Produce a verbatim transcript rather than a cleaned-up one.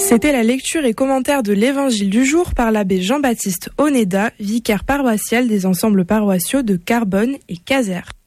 C'était la lecture et commentaire de l'évangile du jour par l'abbé Jean-Baptiste Oneda, vicaire paroissial des ensembles paroissiaux de Carbonne et Casères.